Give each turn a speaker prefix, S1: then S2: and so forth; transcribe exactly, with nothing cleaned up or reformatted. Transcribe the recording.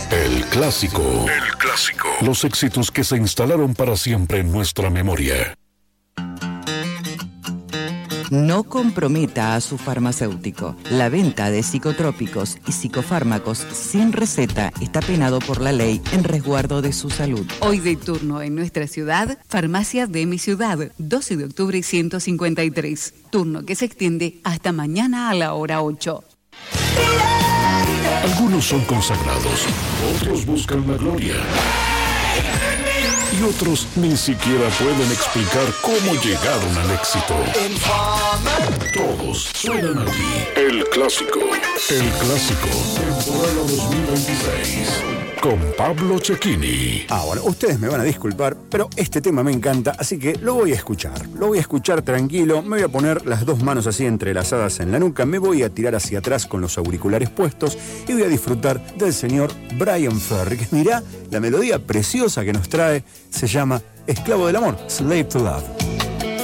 S1: El clásico.
S2: El clásico.
S1: Los éxitos que se instalaron para siempre en nuestra memoria.
S3: No comprometa a su farmacéutico. La venta de psicotrópicos y psicofármacos sin receta está penado por la ley en resguardo de su salud.
S4: Hoy de turno en nuestra ciudad, Farmacia de mi ciudad, doce de octubre y ciento cincuenta y tres. Turno que se extiende hasta mañana a la hora ocho.
S1: Algunos son consagrados, otros buscan la gloria. Y otros ni siquiera pueden explicar cómo llegaron al éxito. Todos suenan aquí. El clásico. El clásico. Temporada dos mil veintiséis. Con Pablo Cecchini.
S5: Ahora, ustedes me van a disculpar, pero este tema me encanta, así que lo voy a escuchar. Lo voy a escuchar tranquilo, me voy a poner las dos manos así entrelazadas en la nuca, me voy a tirar hacia atrás con los auriculares puestos y voy a disfrutar del señor Bryan Ferry, que mirá, la melodía preciosa que nos trae se llama Esclavo del Amor, Slave to Love.